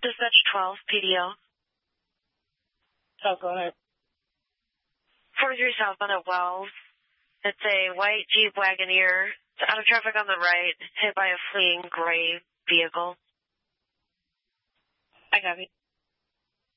Dispatch 12, PDO. Oh, go ahead. 43 southbound at Wells. It's a white Jeep Wagoneer. It's out of traffic on the right, hit by a fleeing gray vehicle. I got it.